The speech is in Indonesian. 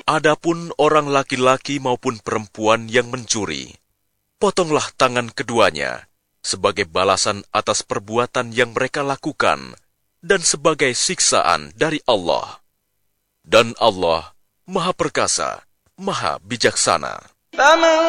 adapun orang laki-laki maupun perempuan yang mencuri, potonglah tangan keduanya sebagai balasan atas perbuatan yang mereka lakukan dan sebagai siksaan dari Allah. Dan Allah Maha Perkasa, Maha Bijaksana.